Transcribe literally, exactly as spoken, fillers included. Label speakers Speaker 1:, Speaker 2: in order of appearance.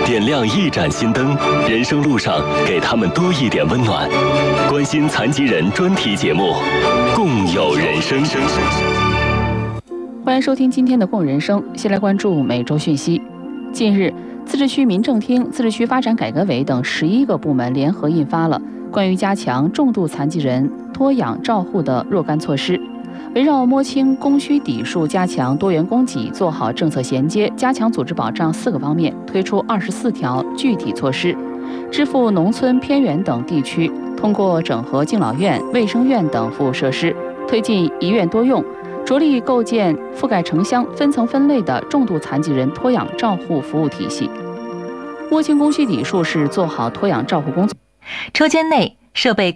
Speaker 1: 点亮一盏心灯，人生路上给他们多一点温暖。关心残疾人专题节目《共有人生》。
Speaker 2: 欢迎收听今天的《共人生》，先来关注每周讯息。近日，自治区民政厅、自治区发展改革委等十一个部门联合印发了关于加强重度残疾人托养照护的若干措施，围绕摸清供需底数、加强多元供给、做好政策衔接、加强组织保障四个方面，推出二十四条具体措施，支付农村偏远等地区通过整合敬老院、卫生院等服务设施，推进一院多用，着力构建覆盖城乡、分层分类的重度残疾人托养照护服务体系。摸清供需底数是做好托养照护工作。
Speaker 3: 车间内设备